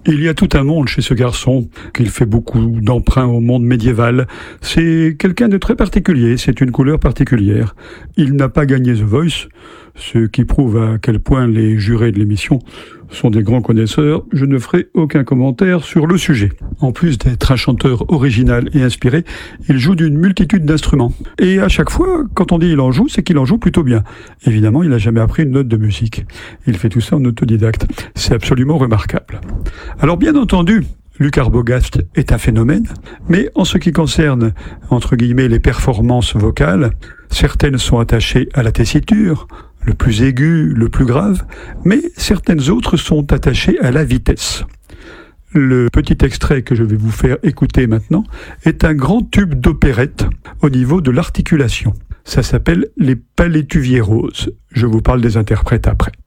Il y a tout un monde chez ce garçon, qu'il fait beaucoup d'emprunts au monde médiéval. C'est quelqu'un de très particulier, c'est une couleur particulière. Il n'a pas gagné The Voice, ce qui prouve à quel point les jurés de l'émission sont des grands connaisseurs. Je ne ferai aucun commentaire sur le sujet. En plus d'être un chanteur original et inspiré, il joue d'une multitude d'instruments. Et à chaque fois, quand on dit il en joue, c'est qu'il en joue plutôt bien. Évidemment, il n'a jamais appris une note de musique. Il fait tout ça en autodidacte. C'est absolument remarquable. Alors bien entendu, Luc Arbogast est un phénomène, mais en ce qui concerne, entre guillemets, les performances vocales, certaines sont attachées à la tessiture, le plus aigu, le plus grave, mais certaines autres sont attachées à la vitesse. Le petit extrait que je vais vous faire écouter maintenant est un grand tube d'opérette au niveau de l'articulation. Ça s'appelle les Palétuviers roses. Je vous parle des interprètes après.